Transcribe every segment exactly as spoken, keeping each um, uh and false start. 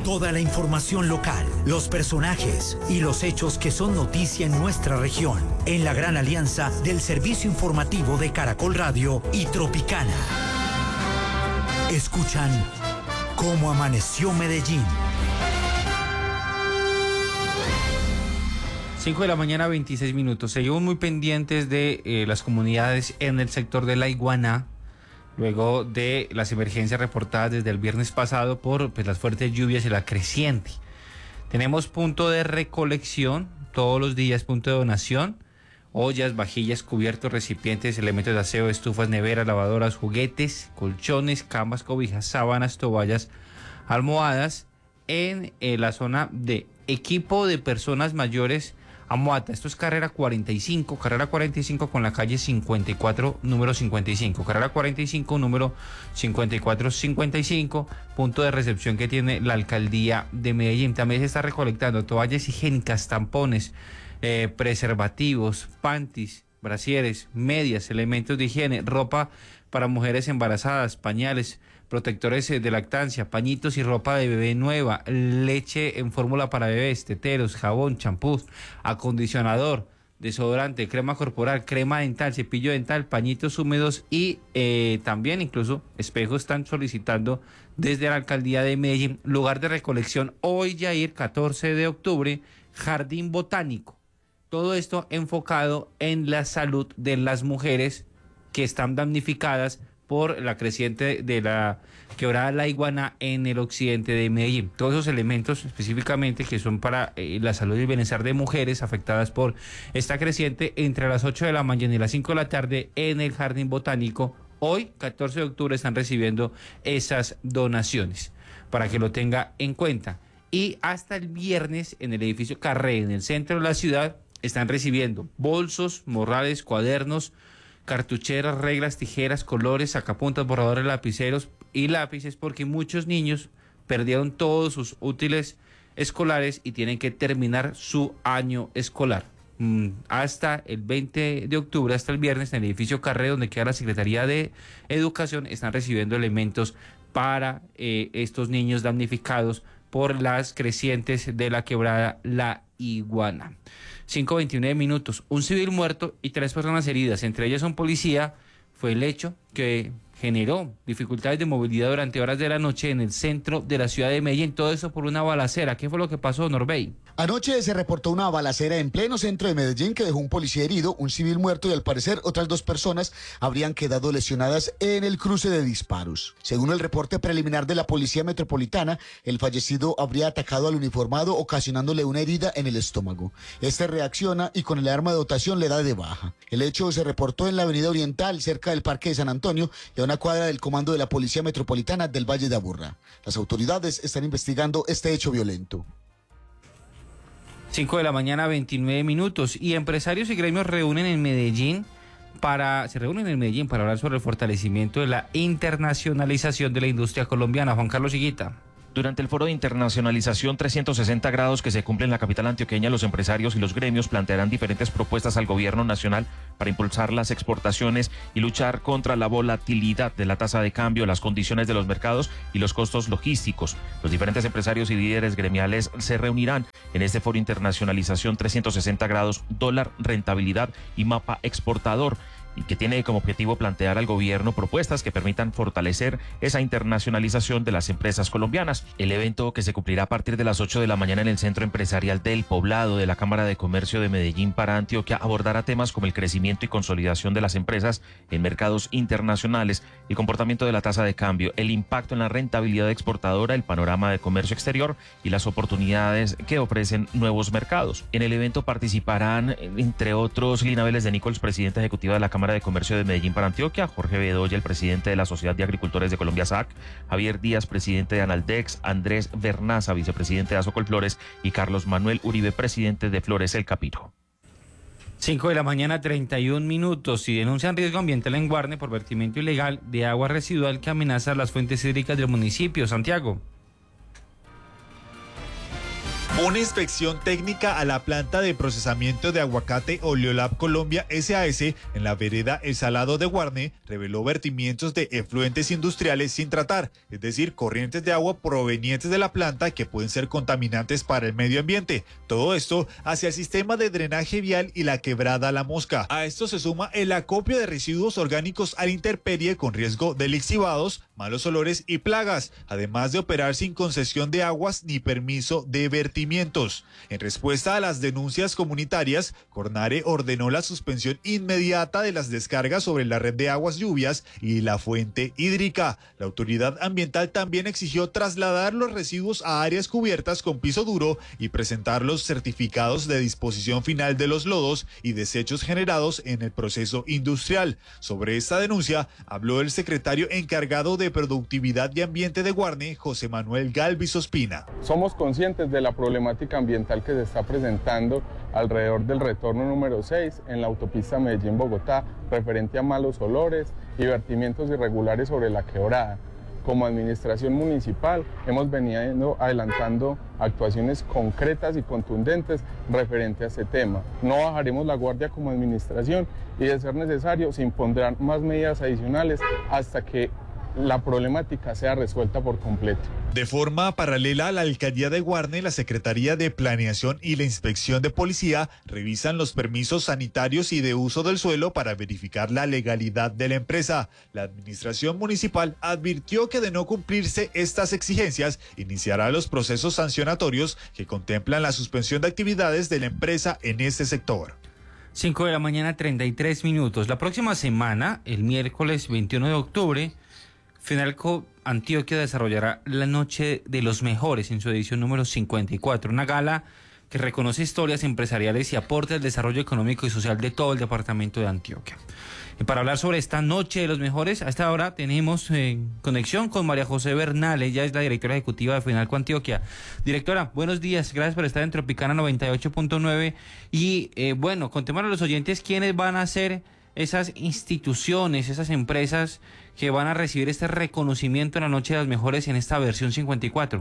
Toda la información local, los personajes y los hechos que son noticia en nuestra región, en la gran alianza del servicio informativo de Caracol Radio y Tropicana. Escuchan Cómo Amaneció Medellín. cinco de la mañana, veintiséis minutos. Seguimos muy pendientes de eh, las comunidades en el sector de La Iguaná, luego de las emergencias reportadas desde el viernes pasado por pues, las fuertes lluvias y la creciente. Tenemos punto de recolección todos los días, punto de donación, ollas, vajillas, cubiertos, recipientes, elementos de aseo, estufas, neveras, lavadoras, juguetes, colchones, camas, cobijas, sábanas, toallas, almohadas, en eh, la zona de equipo de personas mayores Amoata. Esto es carrera cuarenta y cinco, carrera cuarenta y cinco con la calle cincuenta y cuatro, número cincuenta y cinco, carrera cuarenta y cinco, número cincuenta y cuatro cincuenta y cinco, punto de recepción que tiene la alcaldía de Medellín. También se está recolectando toallas higiénicas, tampones, eh, preservativos, panties, brasieres, medias, elementos de higiene, ropa para mujeres embarazadas, pañales, protectores de lactancia, pañitos y ropa de bebé nueva, leche en fórmula para bebés, teteros, jabón, champús, acondicionador, desodorante, crema corporal, crema dental, cepillo dental, pañitos húmedos y eh, también incluso espejos. Están solicitando desde la alcaldía de Medellín. Lugar de recolección hoy, Yair, catorce de octubre, Jardín Botánico. Todo esto enfocado en la salud de las mujeres que están damnificadas por la creciente de la quebrada La Iguana en el occidente de Medellín. Todos esos elementos específicamente que son para eh, la salud y el bienestar de mujeres afectadas por esta creciente, entre las ocho de la mañana y las cinco de la tarde en el Jardín Botánico. Hoy, catorce de octubre, están recibiendo esas donaciones para que lo tenga en cuenta. Y hasta el viernes en el edificio Carré, en el centro de la ciudad, están recibiendo bolsos, morrales, cuadernos, cartucheras, reglas, tijeras, colores, sacapuntas, borradores, lapiceros y lápices, porque muchos niños perdieron todos sus útiles escolares y tienen que terminar su año escolar. Mm, hasta el veinte de octubre, hasta el viernes, en el edificio Carré, donde queda la Secretaría de Educación, están recibiendo elementos para eh, estos niños damnificados por las crecientes de la quebrada La Iguana. cinco veintiuno minutos. Un civil muerto y tres personas heridas, entre ellas un policía, fue el hecho que generó dificultades de movilidad durante horas de la noche en el centro de la ciudad de Medellín. Todo eso por una balacera. ¿Qué fue lo que pasó, Norbey? Anoche se reportó una balacera en pleno centro de Medellín que dejó un policía herido, un civil muerto y al parecer otras dos personas habrían quedado lesionadas en el cruce de disparos. Según el reporte preliminar de la Policía Metropolitana, el fallecido habría atacado al uniformado ocasionándole una herida en el estómago. Este reacciona y con el arma de dotación le da de baja. El hecho se reportó en la avenida Oriental, cerca del Parque de San Antonio, y a una cuadra del comando de la Policía Metropolitana del Valle de Aburrá. Las autoridades están investigando este hecho violento. cinco de la mañana, veintinueve minutos. Y empresarios y gremios reúnen en Medellín para, se reúnen en Medellín para hablar sobre el fortalecimiento de la internacionalización de la industria colombiana. Juan Carlos Higuita. Durante el foro de internacionalización trescientos sesenta grados que se cumple en la capital antioqueña, los empresarios y los gremios plantearán diferentes propuestas al gobierno nacional para impulsar las exportaciones y luchar contra la volatilidad de la tasa de cambio, las condiciones de los mercados y los costos logísticos. Los diferentes empresarios y líderes gremiales se reunirán en este foro internacionalización trescientos sesenta grados, dólar, rentabilidad y mapa exportador, y que tiene como objetivo plantear al gobierno propuestas que permitan fortalecer esa internacionalización de las empresas colombianas. El evento, que se cumplirá a partir de las ocho de la mañana en el Centro Empresarial del Poblado de la Cámara de Comercio de Medellín para Antioquia, abordará temas como el crecimiento y consolidación de las empresas en mercados internacionales, el comportamiento de la tasa de cambio, el impacto en la rentabilidad exportadora, el panorama de comercio exterior y las oportunidades que ofrecen nuevos mercados. En el evento participarán, entre otros, Lina Vélez de Nichols, presidenta ejecutiva de la Cámara de Comercio de Medellín para Antioquia, Jorge Bedoya, el presidente de la Sociedad de Agricultores de Colombia, S A C, Javier Díaz, presidente de Analdex, Andrés Vernaza, vicepresidente de Asocolflores, y Carlos Manuel Uribe, presidente de Flores El Capiro. cinco de la mañana, treinta y un minutos. Y denuncian riesgo ambiental en Guarne por vertimiento ilegal de agua residual que amenaza las fuentes hídricas del municipio. Santiago. Una inspección técnica a la planta de procesamiento de aguacate Oleolab Colombia S A S en la vereda El Salado de Guarne reveló vertimientos de efluentes industriales sin tratar, es decir, corrientes de agua provenientes de la planta que pueden ser contaminantes para el medio ambiente. Todo esto hacia el sistema de drenaje vial y la quebrada La Mosca. A esto se suma el acopio de residuos orgánicos a la intemperie con riesgo de lixiviados, malos olores y plagas, además de operar sin concesión de aguas ni permiso de vertimiento. En respuesta a las denuncias comunitarias, Cornare ordenó la suspensión inmediata de las descargas sobre la red de aguas lluvias y la fuente hídrica. La autoridad ambiental también exigió trasladar los residuos a áreas cubiertas con piso duro y presentar los certificados de disposición final de los lodos y desechos generados en el proceso industrial. Sobre esta denuncia habló el secretario encargado de Productividad y Ambiente de Guarne, José Manuel Galvis Ospina. Somos conscientes de la problemática ambiental que se está presentando alrededor del retorno número seis en la autopista Medellín-Bogotá, referente a malos olores y vertimientos irregulares sobre la quebrada. Como administración municipal hemos venido adelantando actuaciones concretas y contundentes referente a este tema. No bajaremos la guardia como administración y, de ser necesario, se impondrán más medidas adicionales hasta que la problemática sea resuelta por completo. De forma paralela, la Alcaldía de Guarne, la Secretaría de Planeación y la Inspección de Policía revisan los permisos sanitarios y de uso del suelo para verificar la legalidad de la empresa. La administración municipal advirtió que de no cumplirse estas exigencias, iniciará los procesos sancionatorios que contemplan la suspensión de actividades de la empresa en este sector. cinco de la mañana, treinta y tres minutos. La próxima semana, el miércoles veintiuno de octubre, Fenalco Antioquia desarrollará la Noche de los Mejores en su edición número cincuenta y cuatro, una gala que reconoce historias empresariales y aporta al desarrollo económico y social de todo el departamento de Antioquia. Y para hablar sobre esta Noche de los Mejores, a esta hora tenemos eh, conexión con María José Bernal. Ella es la directora ejecutiva de Fenalco Antioquia. Directora, buenos días, gracias por estar en Tropicana noventa y ocho punto nueve. Y eh, bueno, contémosle a los oyentes quiénes van a ser esas instituciones, esas empresas que van a recibir este reconocimiento en la Noche de los Mejores en esta versión cincuenta y cuatro.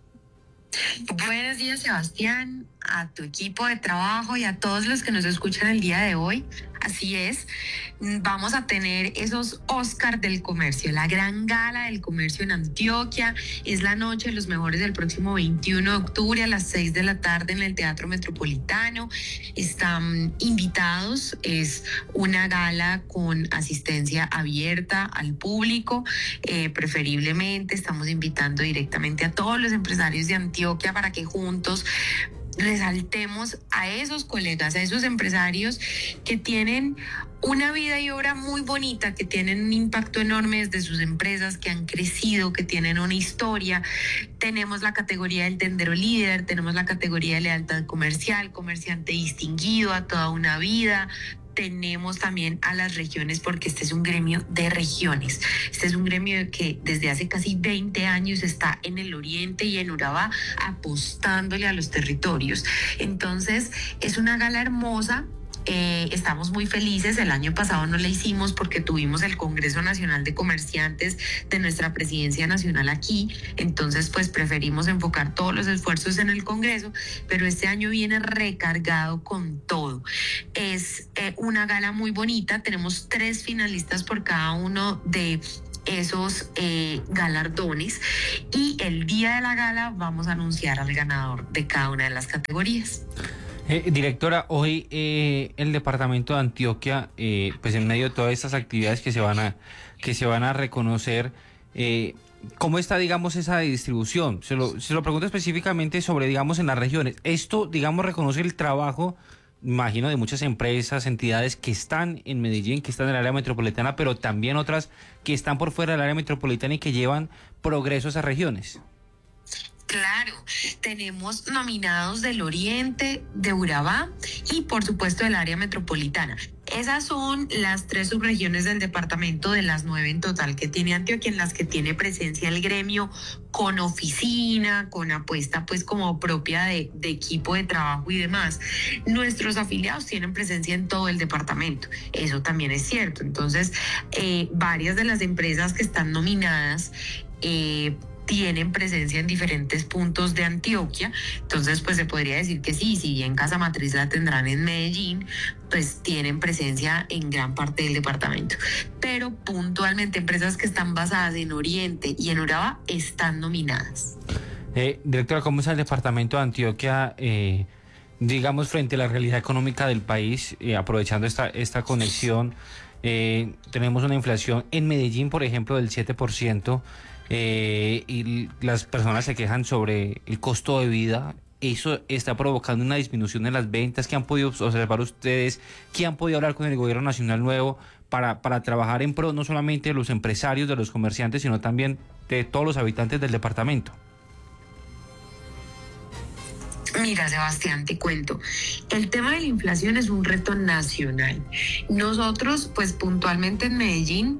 Buenos días, Sebastián, a tu equipo de trabajo y a todos los que nos escuchan el día de hoy. Así es, vamos a tener esos Oscar del comercio, la gran gala del comercio en Antioquia. Es la Noche de los Mejores del próximo veintiuno de octubre a las seis de la tarde en el Teatro Metropolitano. Están invitados, es una gala con asistencia abierta al público. Eh, preferiblemente estamos invitando directamente a todos los empresarios de Antioquia para que juntos resaltemos a esos colegas, a esos empresarios que tienen una vida y obra muy bonita, que tienen un impacto enorme desde sus empresas, que han crecido, que tienen una historia. Tenemos la categoría del tendero líder, tenemos la categoría de lealtad comercial, comerciante distinguido a toda una vida. Tenemos también a las regiones, porque este es un gremio de regiones. Este es un gremio que desde hace casi veinte años está en el oriente y en Urabá apostándole a los territorios. Entonces, es una gala hermosa. Eh, estamos muy felices. El año pasado no la hicimos porque tuvimos el Congreso Nacional de Comerciantes de nuestra Presidencia Nacional aquí, entonces pues preferimos enfocar todos los esfuerzos en el Congreso, pero este año viene recargado con todo. Es eh, una gala muy bonita, tenemos tres finalistas por cada uno de esos eh, galardones y el día de la gala vamos a anunciar al ganador de cada una de las categorías. Eh, directora, hoy eh, el departamento de Antioquia, eh, pues en medio de todas estas actividades que se van a que se van a reconocer, eh, ¿cómo está, digamos, esa distribución? Se lo, se lo pregunto específicamente sobre, digamos, en las regiones. Esto, digamos, reconoce el trabajo, imagino, de muchas empresas, entidades que están en Medellín, que están en el área metropolitana, pero también otras que están por fuera del área metropolitana y que llevan progreso a esas regiones. Claro, tenemos nominados del Oriente, de Urabá y por supuesto del área metropolitana. Esas son las tres subregiones del departamento, de las nueve en total que tiene Antioquia, en las que tiene presencia el gremio con oficina, con apuesta pues como propia de, de equipo de trabajo y demás. Nuestros afiliados tienen presencia en todo el departamento, eso también es cierto. Entonces, eh, varias de las empresas que están nominadas eh, tienen presencia en diferentes puntos de Antioquia. Entonces, pues se podría decir que sí, si bien casa matriz la tendrán en Medellín, pues tienen presencia en gran parte del departamento. Pero puntualmente empresas que están basadas en Oriente y en Urabá están nominadas. Eh, directora, ¿cómo está el departamento de Antioquia, eh, digamos, frente a la realidad económica del país, eh, aprovechando esta, esta conexión? Eh, tenemos una inflación en Medellín, por ejemplo, del siete por ciento, eh, y las personas se quejan sobre el costo de vida. Eso está provocando una disminución en las ventas. ¿Qué han podido observar ustedes? ¿Qué han podido hablar con el gobierno nacional nuevo para, para trabajar en pro no solamente de los empresarios, de los comerciantes, sino también de todos los habitantes del departamento? Mira, Sebastián, te cuento. El tema de la inflación es un reto nacional. Nosotros, pues puntualmente en Medellín,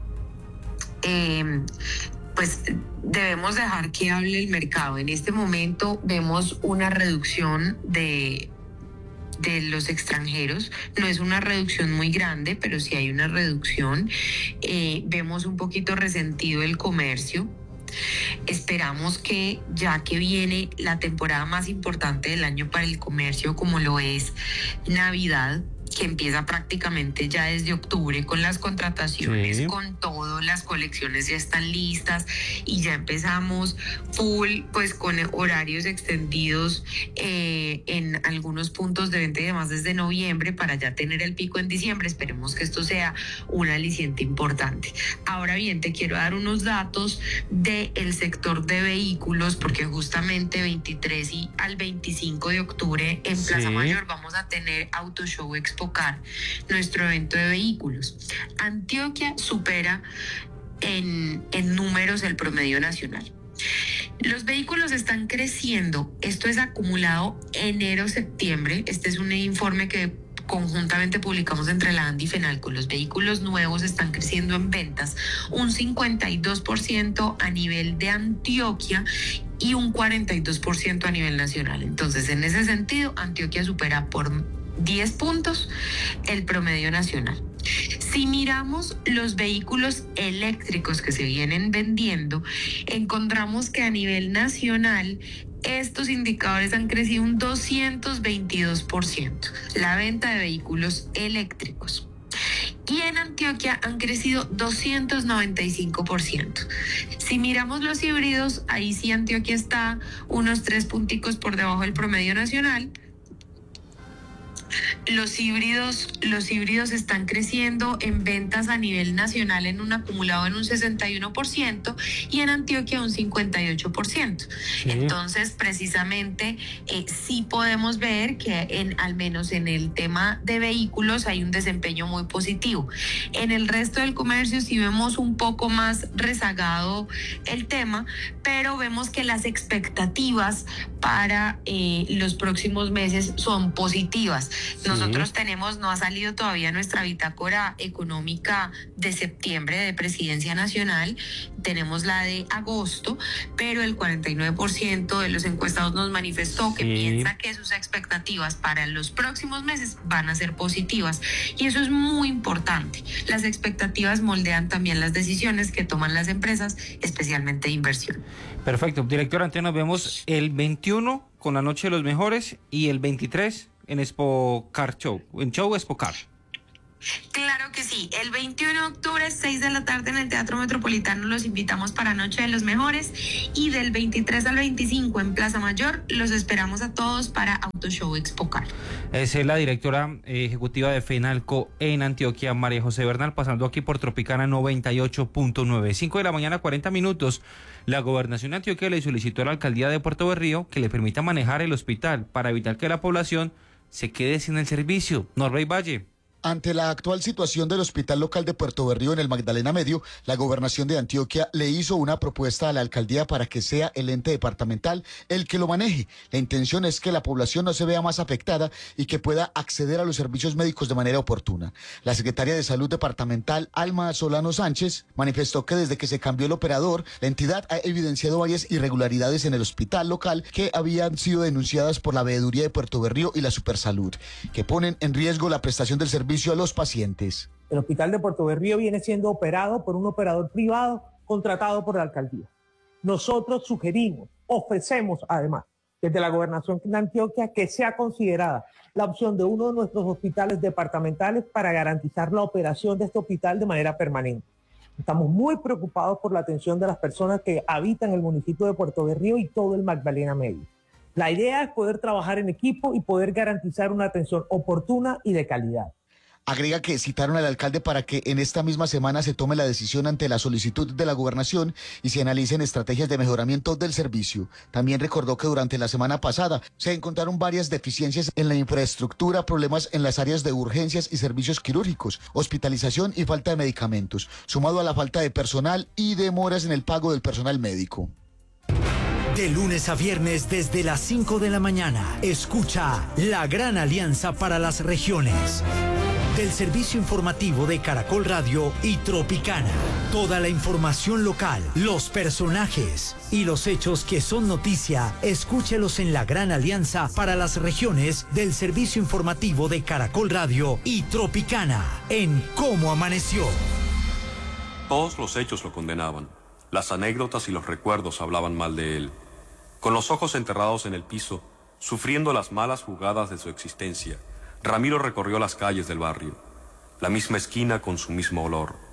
eh, pues debemos dejar que hable el mercado. En este momento vemos una reducción de, de los extranjeros. No es una reducción muy grande, pero sí hay una reducción. Eh, vemos un poquito resentido el comercio. Esperamos que, ya que viene la temporada más importante del año para el comercio, como lo es Navidad, que empieza prácticamente ya desde octubre con las contrataciones, sí, con todo, las colecciones ya están listas y ya empezamos full, pues con horarios extendidos eh, en algunos puntos de venta y demás desde noviembre para ya tener el pico en diciembre. Esperemos que esto sea un aliciente importante. Ahora bien, te quiero dar unos datos del sector de vehículos, porque justamente veintitrés y al veinticinco de octubre en Plaza sí. Mayor vamos a tener Auto Show Expo Car, nuestro evento de vehículos. Antioquia supera en, en números el promedio nacional. Los vehículos están creciendo. Esto es acumulado enero-septiembre. Este es un informe que conjuntamente publicamos entre la ANDI y FENALCO. Los vehículos nuevos están creciendo en ventas un cincuenta y dos por ciento a nivel de Antioquia y un cuarenta y dos por ciento a nivel nacional. Entonces, en ese sentido, Antioquia supera por diez puntos el promedio nacional. Si miramos los vehículos eléctricos que se vienen vendiendo, encontramos que a nivel nacional estos indicadores han crecido un doscientos veintidós por ciento, la venta de vehículos eléctricos. Y en Antioquia han crecido doscientos noventa y cinco por ciento. Si miramos los híbridos, ahí sí Antioquia está unos tres punticos por debajo del promedio nacional. Los híbridos, los híbridos están creciendo en ventas a nivel nacional en un acumulado en un sesenta y uno por ciento y en Antioquia un cincuenta y ocho por ciento. Sí. Entonces, precisamente, eh, sí podemos ver que en, al menos en el tema de vehículos hay un desempeño muy positivo. En el resto del comercio sí vemos un poco más rezagado el tema, pero vemos que las expectativas para eh, los próximos meses son positivas. Nosotros sí. tenemos, no ha salido todavía nuestra bitácora económica de septiembre de Presidencia Nacional, tenemos la de agosto, pero el cuarenta y nueve por ciento de los encuestados nos manifestó que sí. piensa que sus expectativas para los próximos meses van a ser positivas, y eso es muy importante. Las expectativas moldean también las decisiones que toman las empresas, especialmente de inversión. Perfecto, directora, antes nos vemos el veintiuno con la Noche de los Mejores y el veintitrés en Expo Car Show, en Show Expo Car. Claro que sí, el veintiuno de octubre, seis de la tarde en el Teatro Metropolitano, los invitamos para Noche de los Mejores, y del veintitrés al veinticinco en Plaza Mayor los esperamos a todos para Auto Show Expo Car. Es la directora ejecutiva de FENALCO en Antioquia, María José Bernal, pasando aquí por Tropicana noventa y ocho punto nueve. cinco de la mañana, cuarenta minutos. La Gobernación de Antioquia le solicitó a la Alcaldía de Puerto Berrío que le permita manejar el hospital para evitar que la población se quede sin el servicio. Norbey Valle. Ante la actual situación del Hospital Local de Puerto Berrío en el Magdalena Medio, la Gobernación de Antioquia le hizo una propuesta a la Alcaldía para que sea el ente departamental el que lo maneje. La intención es que la población no se vea más afectada y que pueda acceder a los servicios médicos de manera oportuna. La secretaria de Salud departamental, Alma Solano Sánchez, manifestó que desde que se cambió el operador, la entidad ha evidenciado varias irregularidades en el hospital local que habían sido denunciadas por la Veeduría de Puerto Berrío y la Supersalud, que ponen en riesgo la prestación del servicio a los pacientes. El hospital de Puerto Berrío viene siendo operado por un operador privado contratado por la alcaldía. Nosotros sugerimos, ofrecemos además, desde la Gobernación de Antioquia, que sea considerada la opción de uno de nuestros hospitales departamentales para garantizar la operación de este hospital de manera permanente. Estamos muy preocupados por la atención de las personas que habitan el municipio de Puerto Berrío y todo el Magdalena Medio. La idea es poder trabajar en equipo y poder garantizar una atención oportuna y de calidad. Agrega que citaron al alcalde para que en esta misma semana se tome la decisión ante la solicitud de la gobernación y se analicen estrategias de mejoramiento del servicio. También recordó que durante la semana pasada se encontraron varias deficiencias en la infraestructura, problemas en las áreas de urgencias y servicios quirúrgicos, hospitalización y falta de medicamentos, sumado a la falta de personal y demoras en el pago del personal médico. De lunes a viernes desde las cinco de la mañana, escucha La Gran Alianza para las Regiones. Del servicio informativo de Caracol Radio y Tropicana. Toda la información local, los personajes y los hechos que son noticia, escúchelos en La Gran Alianza para las Regiones del servicio informativo de Caracol Radio y Tropicana en Cómo Amaneció. Todos los hechos lo condenaban. Las anécdotas y los recuerdos hablaban mal de él. Con los ojos enterrados en el piso, sufriendo las malas jugadas de su existencia, Ramiro recorrió las calles del barrio, la misma esquina con su mismo olor,